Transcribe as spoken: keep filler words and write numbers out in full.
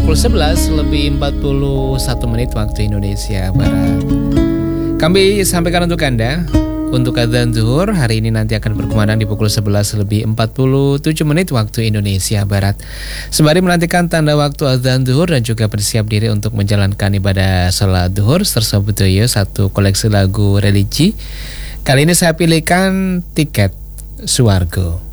pukul sebelas lebih empat puluh satu menit waktu Indonesia Barat. Kami sampaikan untuk Anda, untuk adzan zuhur hari ini nanti akan berkumandang di pukul sebelas lebih empat puluh tujuh menit waktu Indonesia Barat. Sembari menantikan tanda waktu adzan zuhur dan juga bersiap diri untuk menjalankan ibadah salat zuhur, tersebut ya satu koleksi lagu religi. Kali ini saya pilihkan Tiket Suwargo.